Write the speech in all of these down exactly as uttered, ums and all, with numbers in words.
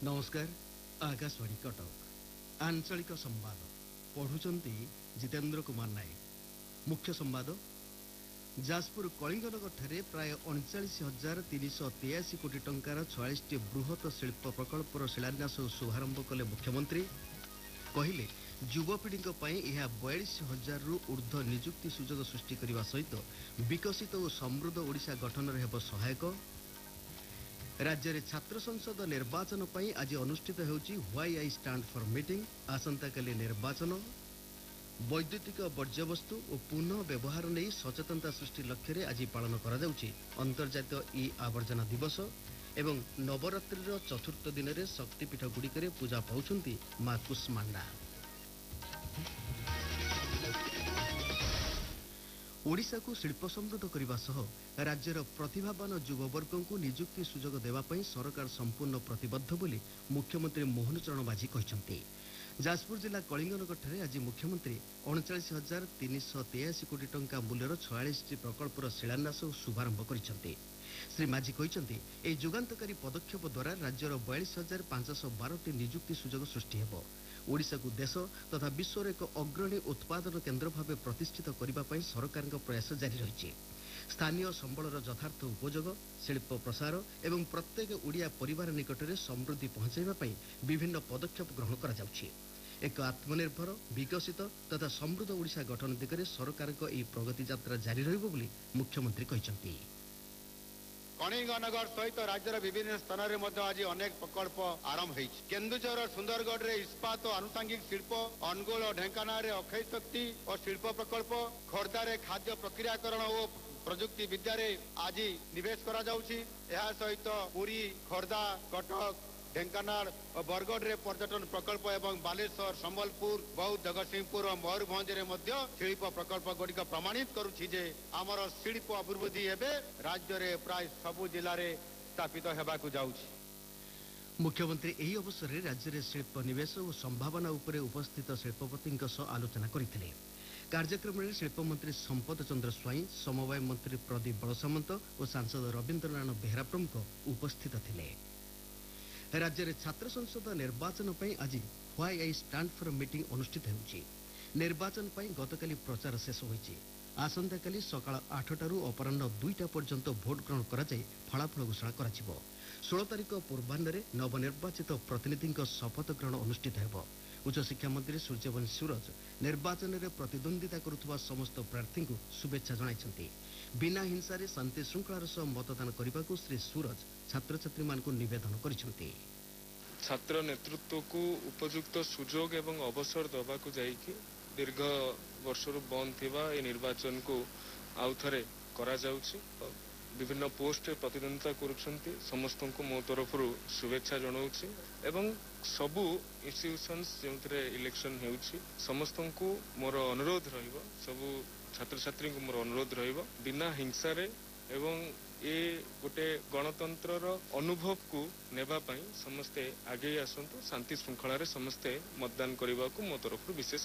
नमस्कार आकाशवाणी कटक आंचलिक संवाद पढ़ुचंती जितेंद्र कुमार नायक। मुख्य संवाद जाजपुर कलिंगनगर ठारे प्राय उनचालीस हजार तीन सौ तेयासी कोटी टंकार छयालीस टी बृहत शिल्प प्रकल्पर शिलान्यास और शुभारंभ कले मुख्यमंत्री। कहले युवपीढ़ी बयालीस हजार रु ऊर्ध्व निजुक्ति सुजोग सृष्टि करने सहित विकसित और समृद्ध ओडिशा गठन में हेब सहायक। राज्य में छात्र संसद निर्वाचन पर आज अनुष्ठित होउची why I stand for meeting. आसंता काली निर्वाचन। वैद्युतिक वर्ज्यवस्तु और पुनः व्यवहार नहीं सचेतनता सृष्टि लक्ष्य रे आज पालन करा जाउची अंतर्जातीय ई आवर्जना दिवस एवं नवरात्रिर चतुर्थ दिन में शक्तिपीठ गुड़िक पूजा पाउछंती मां कुष्मांडा। ओडिशा को शिल्प समृद्ध करने सह राज्यर प्रतिभावान युववर्ग को निजुक्ति सुजोग देवाई सरकार संपूर्ण प्रतिबद्ध बोली मुख्यमंत्री मोहन चरण माझी कहते। जाजपुर जिला कलिंगनगर ठारे आज मुख्यमंत्री उनचालीस हजार तीन सौ तेयासी कोटी टंका मूल्यर छयालीस टी प्रकल्पर शिलान्यास और शुभारंभ करते। श्री माझी कहते यह जुगान्तकारी पदक्षेप द्वारा राज्यर बयालीस हजार पांचश बार टी निजुक्ति सुजोग सृष्टि हेब। ओडिशा को देश तथा विश्वर एक अग्रणी उत्पादन केन्द्र भाव प्रतिष्ठित करने सरकार प्रयास जारी रही। स्थानीय संबलर यथार्थ उपयोग शिल्प प्रसार एवं प्रत्येक ओडिया परिवार निकट में समृद्धि पहुंचाइवाई विभिन्न पदक्षेप ग्रहण करा जाउछि। एक आत्मनिर्भर विकसित तथा समृद्ध ओडिशा गठन दिगरे सरकार प्रगति यात्रा जारी रहिबो बोली मुख्यमंत्री कहते। कलिंगनगर सहित राज्यर विभिन्न स्थान में आज अनेक प्रकल्प आरंभ हो। केन्दुझर सुंदरगढ़ में इस्पात और आनुषंगिक शिल्प, अनुगुल और ढेंकानाल अक्षय शक्ति और शिल्प प्रकल्प, खोर्धार खाद्य प्रक्रियाकरण और प्रजुक्ति विद्या आज निवेश करा जाउछि। यह सहित पुरी, खोर्धा, कटक, ढेंकानाल और बरगढ़ रे पर्यटन प्रकल्प एवं बालेश्वर, संबलपुर, बौद्ध, जगतसिंहपुर और मयूरभंज रे मध्य शिल्प प्रकल्प गुड़िक प्रमाणित करुछि जे आमर शिल्प अभिवृद्धि हेबे राज्य रे प्राय सबु जिला रे स्थापित हेबाकु जाउछि। मुख्यमंत्री एही अवसर में राज्य में शिल्प निवेश और संभावना उपरे उपस्थित शिल्पपति आलोचना करथिले। कार्यक्रम में शिल्पमंत्री संपत चंद्र स्वाई, समवाय मंत्री प्रदीप बड़सामंत और सांसद रवीन्द्रनारायण बेहरा प्रमुख उपस्थित थिले। राज्य में छात्र संसद निर्वाचन पर आज why I stand for meeting अनुष्ठित होउची। निर्वाचन पर गतकाली प्रचार शेष होईची। आसंता काली सकाळ आठटारू अपराह्न दुईटा पर्यंत भोट ग्रहण करा जाय फलाफल घोषणा कराजिबो। सोलह तारिख पूर्वाह्न नवनिर्वाचित प्रतिनिधि शपथ ग्रहण अनुष्ठित हेब। उच्चशिक्षा मंत्री सूर्यवंशी सूरज निर्वाचन में प्रतिद्वंदिता करुवा समस्त प्रार्थी को शुभेच्छा जणाइछन्ति। बिना हिंसा शांति श्रृंखलार सह मतदान करने को श्री सूरज छात्र छात्री मान निवेदन करिछन्ति। छात्र नेतृत्व को उपयुक्त सुजोग एवं अवसर दबाकू जाइकी दीर्घ वर्षर बंद थिबा ए निर्वाचन को आउ थरे करा जाउछि। विभिन्न पोस्ट प्रतिद्वंदिता करुछन्ति समस्त को मो तरफ शुभेच्छा जनाऊछि एवं सबु इंस्टीट्यूशंस जो इलेक्शन हेउछि समस्त को मोर अनुरोध रहिबो, सबु छात्र छात्री को मोर अनुरोध रहिबो बिना हिंसा रे एवं ए गोटे गणतंत्र अनुभव को नेबा पई समस्ते आगे आसंतु। शांति श्रृंखला रे समस्ते मतदान करबा को मो तरफ विशेष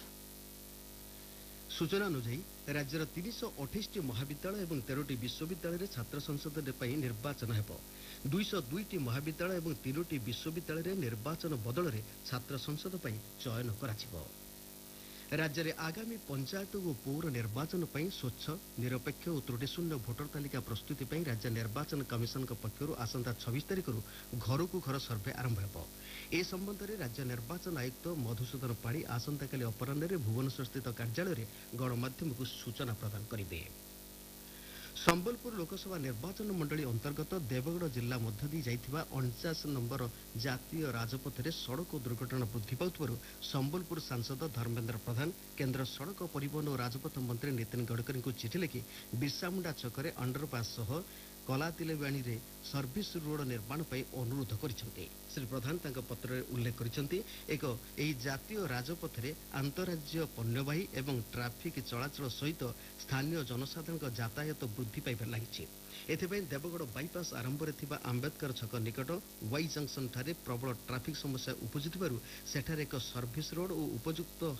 सूचना अनुଯାयी राज्यर तीन सौ अठाईस टी महाविद्यालय और तेरह विश्वविद्यालय छात्र संसद निर्वाचन हेब। दुई सौ दुई टी महाविद्यालय और तीन विश्वविद्यालय निर्वाचन बदल में छात्र संसद चयन कराजिबो। राज्य में आगामी पंचायत और पौर निर्वाचन पर स्वच्छ निरपेक्ष और त्रुटिशून्य भोटर तालिका प्रस्तुति पर राज्य निर्वाचन कमिशन पक्षर आसंता छब्बीस तारिख घर को घर सर्वे आरंभ हो। ए संबंध में राज्य निर्वाचन आयुक्त मधुसूदन पाढ़ी आसंता काली अपराह्न भुवनेश्वर स्थित कार्यालय गणमाध्यम को सूचना प्रदान करेंगे। संबलपुर लोकसभा निर्वाचन मंडली अंतर्गत देवगढ़ जिला मध्य दी जाइथिबा उनचास नंबर जातीय राजपथ में सड़क दुर्घटना वृद्धि पाउथबारु संबलपुर सांसद धर्मेन्द्र प्रधान केन्द्र सड़क परिवहन और राजपथ मंत्री नितिन गडकरी को चिठी लिखि बिरसामुंडा छकरे अंडरपास सह कलातिलेवाणी रे सर्विस रोड निर्माण पर अनुरोध करिसेंति। श्री प्रधान तांका पत्र में उल्लेख करिसेंति एक एही जातीय राजपथ रे अंतरराज्य पण्यवाही एवं ट्राफिक चलाचल सहित स्थानीय जनसाधारण यातायात वृद्धि पाइबार लागिछि। एथिपाई देवगढ़ बाईपास आरंभ में आंबेडकर छक निकट वाई जंक्शन ठारे प्रबल ट्राफिक समस्या उपजुथिबारु सेठारे एक सर्विस रोड और उपयुक्त